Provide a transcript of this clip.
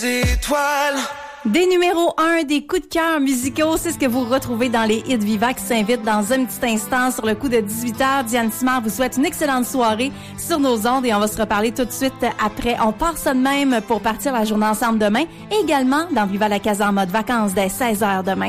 Étoiles. Des numéros 1, des coups de cœur musicaux, c'est ce que vous retrouvez dans les hits Viva qui s'invitent dans un petit instant sur le coup de 18h. Diane Simard vous souhaite une excellente soirée sur nos ondes et on va se reparler tout de suite après. On part ça de même pour partir la journée ensemble demain et également dans Viva la Casa en mode vacances dès 16h demain.